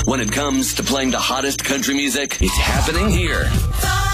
When it comes to playing the hottest country music, it's happening here.